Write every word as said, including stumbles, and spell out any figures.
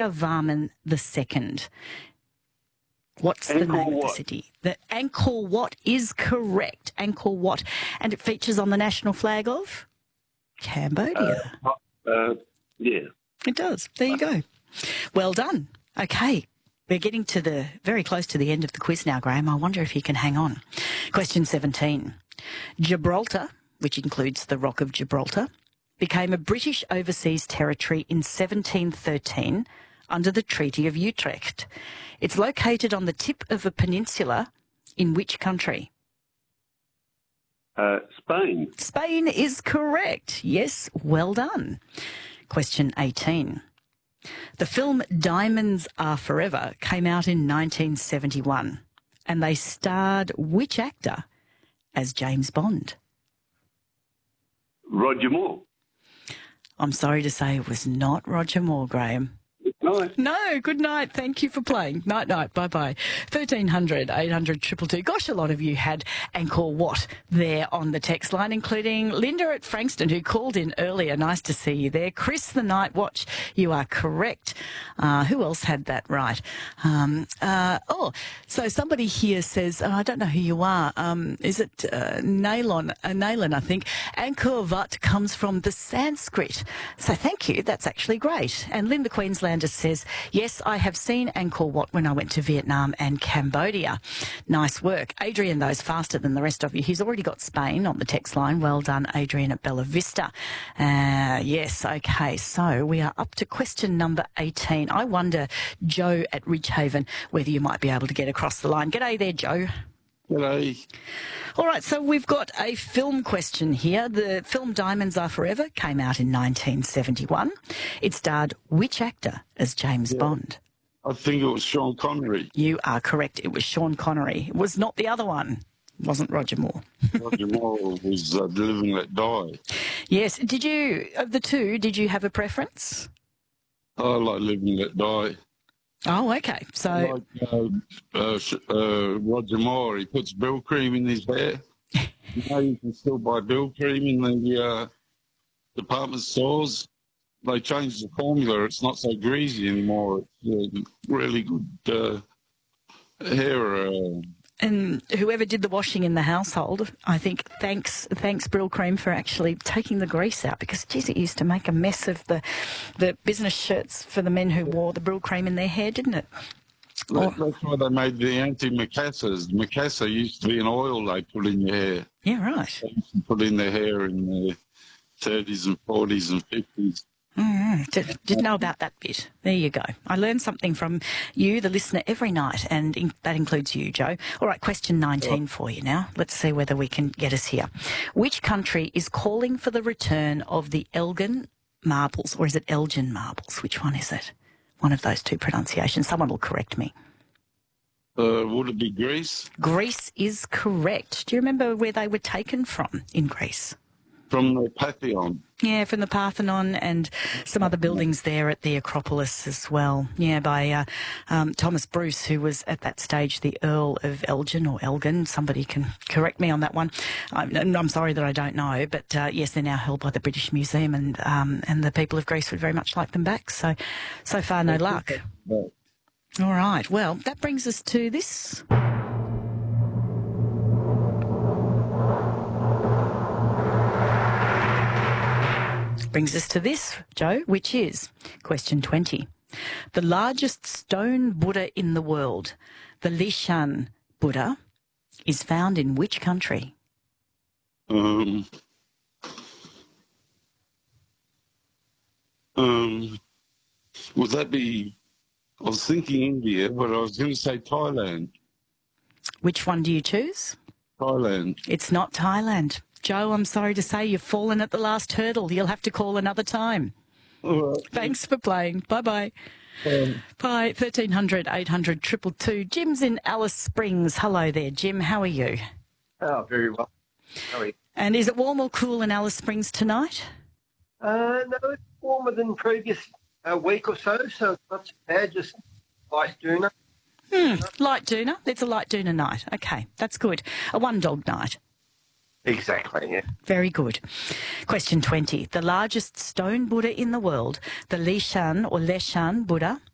Yayavarman the Second. What's the Angkor name of the Wat. city? The Angkor Wat is correct. Angkor Wat. And it features on the national flag of Cambodia. Uh, uh, yeah. It does. There you go. Well done. Okay. We're getting to the very close to the end of the quiz now, Graham. I wonder if you can hang on. Question seventeen. Gibraltar, which includes the Rock of Gibraltar, became a British overseas territory in seventeen thirteen under the Treaty of Utrecht. It's located on the tip of a peninsula in which country? Uh, Spain. Spain is correct. Yes, well done. Question eighteen. The film Diamonds Are Forever came out in nineteen seventy-one, and they starred which actor as James Bond? Roger Moore. I'm sorry to say it was not Roger Moore, Graham. Nice. No, good night. Thank you for playing. Night, night. Bye-bye. thirteen hundred, eight hundred, two two two. Gosh, a lot of you had Angkor Wat there on the text line, including Linda at Frankston, who called in earlier. Nice to see you there. Chris, the Night Watch, you are correct. Uh, who else had that right? Um, uh, oh, so somebody here says, oh, I don't know who you are. Um, is it uh, Nylon? Uh, Nylon, I think. Angkor Wat comes from the Sanskrit. So thank you. That's actually great. And Linda Queenslander says, yes, I have seen Angkor Wat when I went to Vietnam and Cambodia. Nice work. Adrian, though, is faster than the rest of you. He's already got Spain on the text line. Well done, Adrian at Bella Vista. Uh, yes, okay, so we are up to question number eighteen. I wonder, Joe at Ridgehaven, whether you might be able to get across the line. G'day there, Joe. G'day. All right, so we've got a film question here. The film Diamonds Are Forever came out in nineteen seventy-one. It starred which actor as James Yeah. Bond? I think it was Sean Connery. You are correct. It was Sean Connery. It was not the other one. It wasn't Roger Moore. Roger Moore was uh, Live and Let Die. Yes. Did you, of the two, did you have a preference? I like Live and Let Die. Oh, okay. So, I like uh, uh, sh- uh, Roger Moore. He puts Bill cream in his hair. You know, you can still buy Bill cream in the uh, department stores. They changed the formula. It's not so greasy anymore. It's uh, really good uh, hair. Uh, and whoever did the washing in the household, I think thanks thanks Brill Cream for actually taking the grease out, because, geez, it used to make a mess of the the business shirts for the men who wore the Brill Cream in their hair, didn't it? that, that's why they made the anti-macassars. Macassar used to be an oil they put in your hair. Yeah, right. They used to put in their hair in the thirties and forties and fifties. Mm, did, didn't know about that bit. There you go. I learn something from you, the listener, every night, and in, that includes you, Joe. All right, question nineteen for you now. Let's see whether we can get us here. Which country is calling for the return of the Elgin marbles, or is it Elgin marbles? Which one is it? One of those two pronunciations. Someone will correct me. Uh, would it be Greece? Greece is correct. Do you remember where they were taken from in Greece? From the Pantheon. Yeah, from the Parthenon and some other buildings there at the Acropolis as well. Yeah, by uh, um, Thomas Bruce, who was at that stage the Earl of Elgin or Elgin. Somebody can correct me on that one. I'm, I'm sorry that I don't know, but uh, yes, they're now held by the British Museum, and um, and the people of Greece would very much like them back. So, so far, no luck. All right. Well, that brings us to this. Brings us to this, Joe, which is question twenty. The largest stone Buddha in the world, the Lishan Buddha, is found in which country? Um, um, would that be, I was thinking India, but I was going to say Thailand. Which one do you choose? Thailand. It's not Thailand. Joe, I'm sorry to say you've fallen at the last hurdle. You'll have to call another time. All right. Thanks for playing. Bye-bye. Um, Bye. thirteen hundred, eight hundred, two two two. Jim's in Alice Springs. Hello there, Jim. How are you? Oh, very well. How are you? And is it warm or cool in Alice Springs tonight? Uh, no, it's warmer than previous uh, week or so, so it's not too bad, just light doona. Hmm, light doona. It's a light doona night. Okay, that's good. A one-dog night. Exactly, yeah. Very good. Question twenty. The largest stone Buddha in the world, the Lishan or Leshan Buddha,